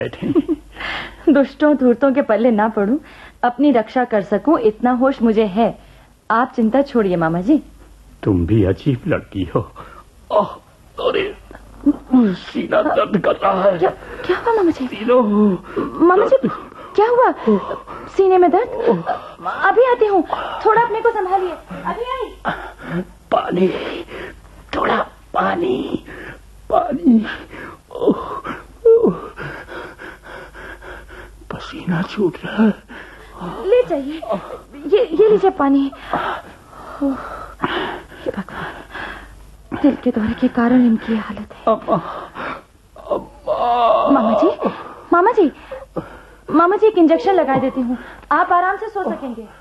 दुष्टों धूर्तों के पल्ले ना पड़ूं, अपनी रक्षा कर सकूं, इतना होश मुझे है। आप चिंता छोड़िए मामा जी। तुम भी अजीब लड़की हो। अरे सीना दर्द कर रहा है। क्या हुआ मामा जी? मामा जी क्या हुआ? सीने में दर्द? अभी आती हूँ, थोड़ा अपने को संभालिए। अभी आई। पानी, थोड़ा पानी, पानी। पसीना छूट रहा है। ले जाइए, ये लीजिए पानी। हे भगवान, दिल के दौरे के कारण इनकी हालत है। मामा जी, मामा जी, मामा जी एक इंजेक्शन लगा देती हूँ, आप आराम से सो सकेंगे।